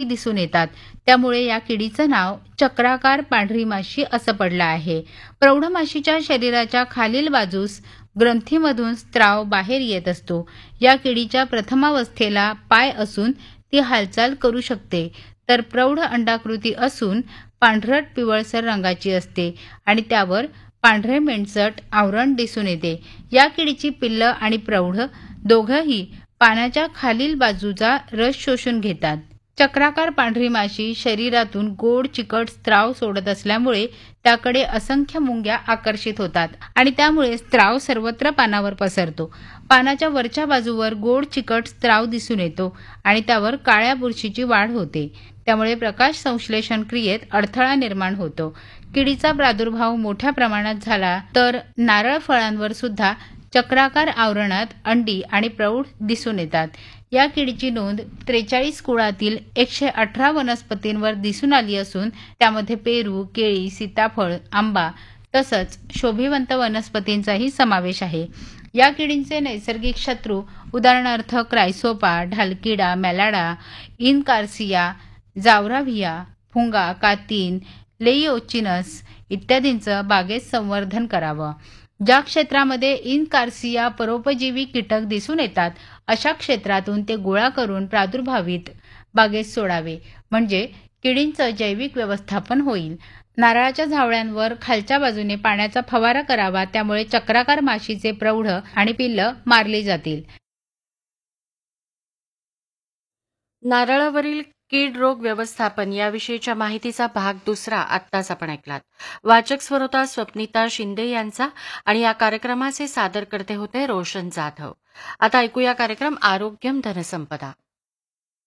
अधिक दिसून येतात, त्यामुळे या किडीचं नाव चक्राकार पांढरी माशी असं पडलं आहे. प्रौढ माशीच्या शरीराच्या खालील बाजूस ग्रंथीमधून स्त्राव बाहेर येत असतो. या किडीच्या प्रथमावस्थेला पाय असून ती हालचाल करू शकते, तर प्रौढ अंडाकृती असून पांढरट पिवळसर रंगाची असते आणि त्यावर पांढरे मेणसट आवरण दिसून येते. या किडीची पिल्लं आणि प्रौढ दोघंही पानाच्या खालील बाजूचा रस शोषून घेतात. चक्राकार पांढरी माशी शरीरातून गोड चिकट स्त्राव सोडत असल्यामुळे त्याकडे असंख्य मुंग्या आकर्षित होतात आणि त्यामुळे स्त्राव सर्वत्र पानावर पसरतो. पानाच्या वरच्या बाजूवर गोड चिकट स्त्राव दिसून येतो आणि त्यावर काळ्या बुरशीची वाढ होते. त्यामुळे प्रकाश संश्लेषण क्रियेत अडथळा निर्माण होतो. किडीचा प्रादुर्भाव मोठ्या प्रमाणात झाला तर नारळ फळांवर सुद्धा चक्राकार आवरणात अंडी आणि प्रौढ दिसून येतात. या किडीची नोंद 43 कुळातील 118 वनस्पतींवर दिसून आली असून त्यामध्ये पेरू, केळी, सीताफळ, आंबा तसंच शोभिवंत वनस्पतींचाही समावेश आहे. या किडींचे नैसर्गिक शत्रू उदाहरणार्थ क्रायसोपा, ढालकिडा, मॅलाडा, इनकार्सिया, जावराव्हिया, फुंगा, कातीन, लेइओचिनस इत्यादींचं बागेत संवर्धन करावं. ज्या क्षेत्रामध्ये इनकार्सिया परोपजीवी कीटक दिसून येतात अशा क्षेत्रातून ते गोळा करून प्रादुर्भावित बागेत सोडावे, म्हणजे किडींचं जैविक व्यवस्थापन होईल. नारळाच्या झावळ्यांवर खालच्या बाजूने पाण्याचा फवारा करावा, त्यामुळे चक्राकार माशीचे प्रौढ आणि पिल्लं मारली जातील. नारळावरील कीड रोग व्यवस्थापन याविषयीच्या माहितीचा भाग दुसरा आत्ताच आपण ऐकलात. वाचक स्वर होता स्वप्निता शिंदे यांचा आणि या कार्यक्रमाचे सादरकर्ते होते रोशन जाधव. आता ऐकूया कार्यक्रम आरोग्यम धनसंपदा.